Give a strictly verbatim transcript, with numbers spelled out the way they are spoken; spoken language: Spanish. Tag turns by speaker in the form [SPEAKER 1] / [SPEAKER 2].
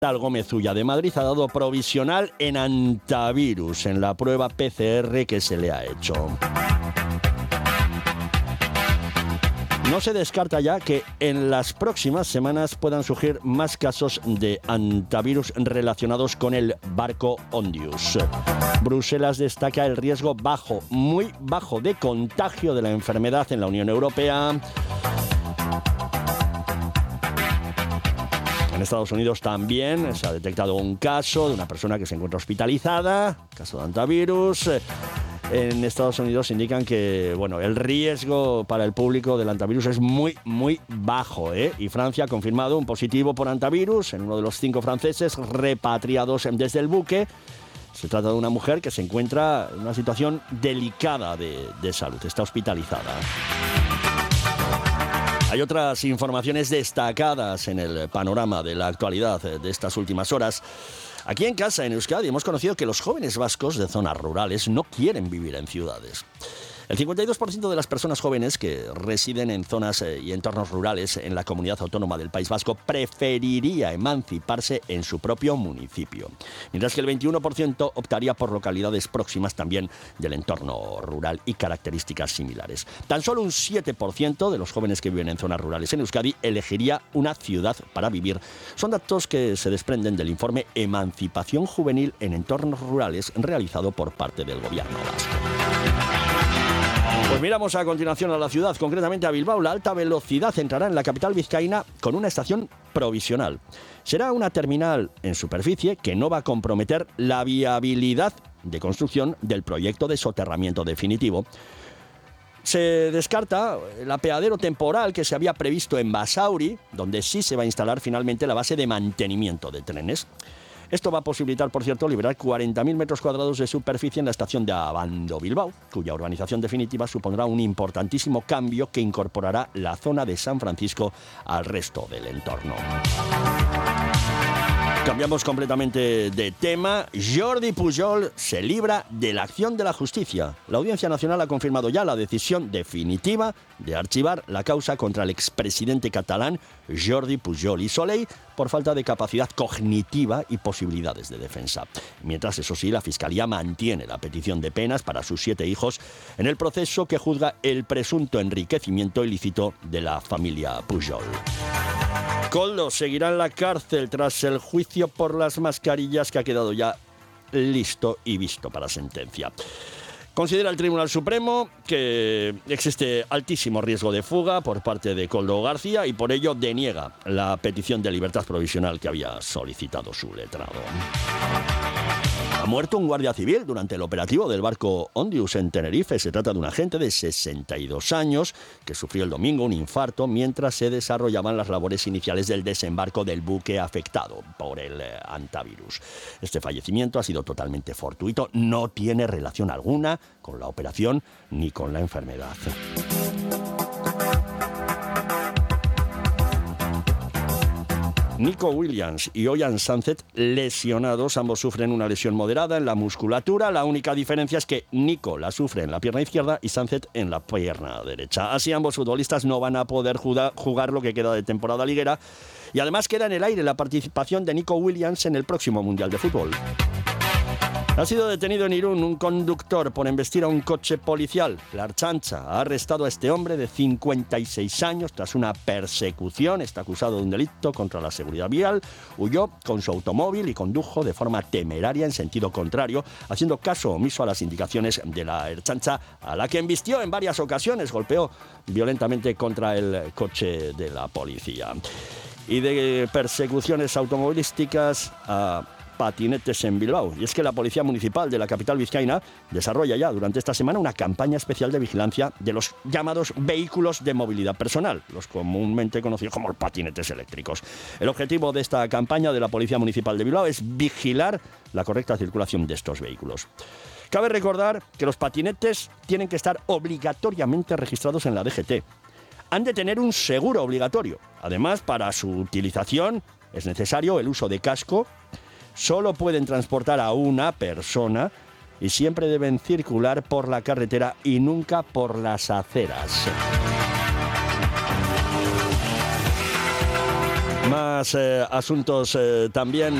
[SPEAKER 1] Gómez Ulla de Madrid ha dado provisional en antivirus en la prueba P C R que se le ha hecho. No se descarta ya que en las próximas semanas puedan surgir más casos de antivirus relacionados con el barco Ondius. Bruselas destaca el riesgo bajo, muy bajo de contagio de la enfermedad en la Unión Europea. En Estados Unidos también se ha detectado un caso de una persona que se encuentra hospitalizada, caso de antivirus. En Estados Unidos indican que bueno, el riesgo para el público del antivirus es muy, muy bajo, ¿eh? Y Francia ha confirmado un positivo por antivirus en uno de los cinco franceses repatriados desde el buque. Se trata de una mujer que se encuentra en una situación delicada de, de salud, está hospitalizada. Hay otras informaciones destacadas en el panorama de la actualidad de estas últimas horas. Aquí en casa, en Euskadi, hemos conocido que los jóvenes vascos de zonas rurales no quieren vivir en ciudades. El cincuenta y dos por ciento de las personas jóvenes que residen en zonas y entornos rurales en la comunidad autónoma del País Vasco preferiría emanciparse en su propio municipio, mientras que el veintiuno por ciento optaría por localidades próximas también del entorno rural y características similares. Tan solo un siete por ciento de los jóvenes que viven en zonas rurales en Euskadi elegiría una ciudad para vivir. Son datos que se desprenden del informe Emancipación Juvenil en Entornos Rurales realizado por parte del Gobierno vasco. Pues miramos a continuación a la ciudad, concretamente a Bilbao. La alta velocidad entrará en la capital vizcaína con una estación provisional. Será una terminal en superficie que no va a comprometer la viabilidad de construcción del proyecto de soterramiento definitivo. Se descarta el apeadero temporal que se había previsto en Basauri, donde sí se va a instalar finalmente la base de mantenimiento de trenes. Esto va a posibilitar, por cierto, liberar cuarenta mil metros cuadrados de superficie en la estación de Abando Bilbao, cuya urbanización definitiva supondrá un importantísimo cambio que incorporará la zona de San Francisco al resto del entorno. Cambiamos completamente de tema. Jordi Pujol se libra de la acción de la justicia. La Audiencia Nacional ha confirmado ya la decisión definitiva de archivar la causa contra el expresidente catalán Jordi Pujol i Soley por falta de capacidad cognitiva y posibilidades de defensa. Mientras, eso sí, la Fiscalía mantiene la petición de penas para sus siete hijos en el proceso que juzga el presunto enriquecimiento ilícito de la familia Pujol. Koldo seguirá en la cárcel tras el juicio por las mascarillas que ha quedado ya listo y visto para sentencia. Considera el Tribunal Supremo que existe altísimo riesgo de fuga por parte de Koldo García y por ello deniega la petición de libertad provisional que había solicitado su letrado. Ha muerto un guardia civil durante el operativo del barco Ondius en Tenerife. Se trata de un agente de sesenta y dos años que sufrió el domingo un infarto mientras se desarrollaban las labores iniciales del desembarco del buque afectado por el eh, antivirus. Este fallecimiento ha sido totalmente fortuito, no tiene relación alguna con la operación ni con la enfermedad. Nico Williams y Oyan Sunset lesionados, ambos sufren una lesión moderada en la musculatura. La única diferencia es que Nico la sufre en la pierna izquierda y Sunset en la pierna derecha. Así ambos futbolistas no van a poder jugar lo que queda de temporada liguera y además queda en el aire la participación de Nico Williams en el próximo Mundial de Fútbol. Ha sido detenido en Irún un conductor por embestir a un coche policial. La Ertzaintza ha arrestado a este hombre de cincuenta y seis años tras una persecución. Está acusado de un delito contra la seguridad vial. Huyó con su automóvil y condujo de forma temeraria en sentido contrario, haciendo caso omiso a las indicaciones de la Ertzaintza, a la que embistió en varias ocasiones. Golpeó violentamente contra el coche de la policía. Y de persecuciones automovilísticas a patinetes en Bilbao. Y es que la Policía Municipal de la capital vizcaína desarrolla ya durante esta semana una campaña especial de vigilancia de los llamados vehículos de movilidad personal, los comúnmente conocidos como patinetes eléctricos. El objetivo de esta campaña de la Policía Municipal de Bilbao es vigilar la correcta circulación de estos vehículos. Cabe recordar que los patinetes tienen que estar obligatoriamente registrados en la D G T. Han de tener un seguro obligatorio. Además, para su utilización es necesario el uso de casco. Solo pueden transportar a una persona y siempre deben circular por la carretera y nunca por las aceras. Más eh, asuntos eh, también